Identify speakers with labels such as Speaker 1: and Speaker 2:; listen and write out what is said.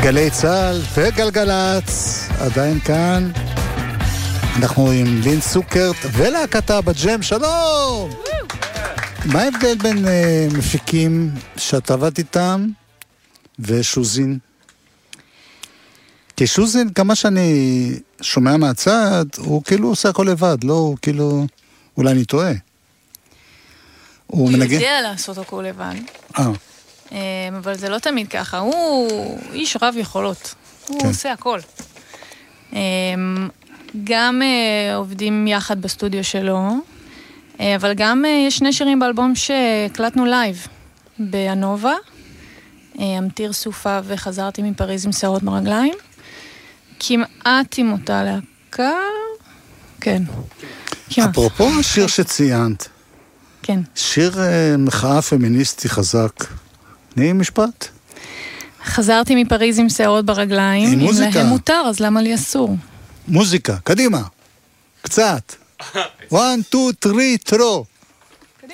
Speaker 1: גלי צהל וגלגלץ עדיין כאן. אנחנו עם לין סוכרט ולהקתה בג'ם. שלום! מה ההבדל בין מפיקים שאת עבדת איתם ושוזין? כי שוזין, כמה שאני שומע מהצד, הוא כאילו עושה הכל לבד, לא, הוא כאילו, אולי אני טועה.
Speaker 2: הוא יודע לעשות הכל לבד. אבל זה לא תמיד ככה. הוא איש רב יכולות. הוא עושה הכל. גם עובדים יחד בסטודיו שלו, אבל גם יש שני שירים באלבום שהקלטנו לייב באנובה. אמתיר סופה וחזרתי מפריז עם שערות ברגליים. כמעט עם אותה להקה. כן.
Speaker 1: אפרופו השיר שציינת.
Speaker 2: כן.
Speaker 1: שיר מחאה פמיניסטי חזק. תני משפט.
Speaker 2: חזרתי מפריז עם שערות ברגליים.
Speaker 1: עם מוזיקה.
Speaker 2: אם להם מותר, אז למה לי אסור?
Speaker 1: מוזיקה, קדימה. קצת. 1, 2, 3, תרו.